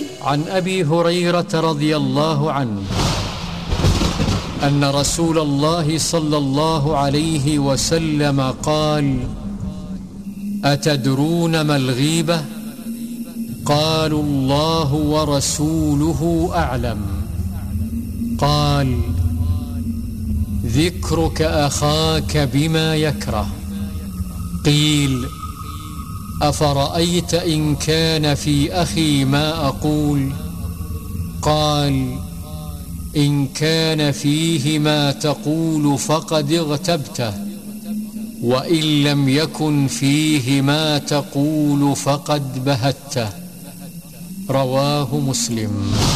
عن أبي هريرة رضي الله عنه أن رسول الله صلى الله عليه وسلم قال أتدرون ما الغيبة؟ قالوا الله ورسوله أعلم. قال ذكرك أخاك بما يكره. قيل أفرأيت إن كان في أخي ما أقول؟ قال إن كان فيه ما تقول فقد اغتبته وإن لم يكن فيه ما تقول فقد بهته. رواه مسلم.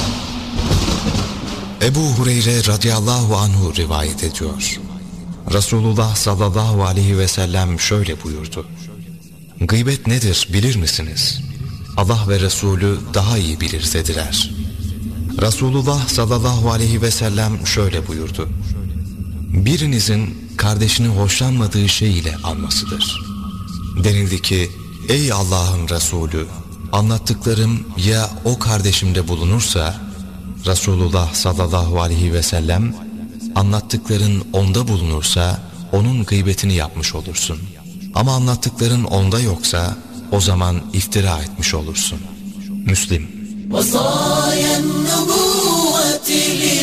Ebu Hureyre radıyallahu anhu rivayet ediyor. Resulullah sallallahu aleyhi ve sellem şöyle buyurdu: Gıybet nedir bilir misiniz? Allah ve Resulü daha iyi bilir dediler. Resulullah sallallahu aleyhi ve sellem şöyle buyurdu: Birinizin kardeşini hoşlanmadığı şey ile anmasıdır. Denildi ki, ey Allah'ın Resulü, anlattıklarım ya o kardeşimde bulunursa? Resulullah sallallahu aleyhi ve sellem, anlattıkların onda bulunursa onun gıybetini yapmış olursun. Ama anlattıkların onda yoksa o zaman iftira etmiş olursun. Müslim.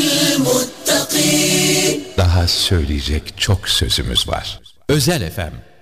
Daha söyleyecek çok sözümüz var. Özel FM